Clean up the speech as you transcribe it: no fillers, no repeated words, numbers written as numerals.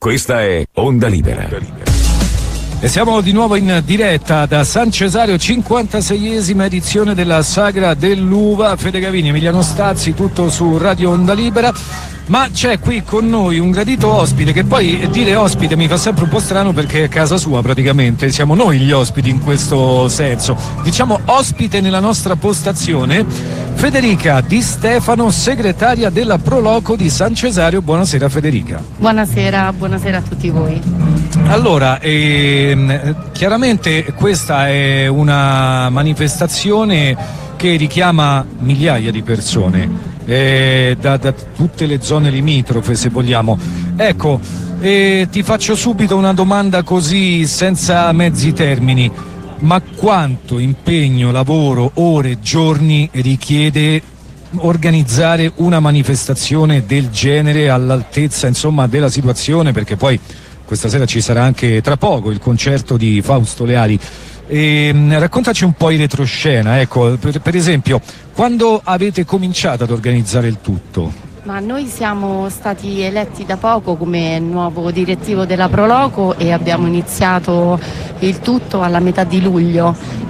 Questa è Onda Libera. E siamo di nuovo in diretta da San Cesario, 56esima edizione della Sagra dell'Uva. Fede Gavini, Emiliano Stazzi, tutto su Radio Onda Libera. Ma c'è qui con noi un gradito ospite, che poi dire ospite mi fa sempre un po' strano perché è casa sua praticamente, siamo noi gli ospiti in questo senso. Diciamo ospite nella nostra postazione, Federica Di Stefano, segretaria della Proloco di San Cesario. Buonasera Federica. Buonasera a tutti voi. Allora, chiaramente questa è una manifestazione che richiama migliaia di persone. Da tutte le zone limitrofe, se vogliamo. Ecco, ti faccio subito una domanda così senza mezzi termini: ma quanto impegno, lavoro, ore, giorni richiede organizzare una manifestazione del genere all'altezza, insomma, della situazione? Perché poi questa sera ci sarà anche tra poco il concerto di Fausto Leali. Raccontaci un po' in retroscena, ecco, per esempio, quando avete cominciato ad organizzare il tutto? Ma noi siamo stati eletti da poco come nuovo direttivo della Proloco e abbiamo iniziato il tutto alla metà di luglio.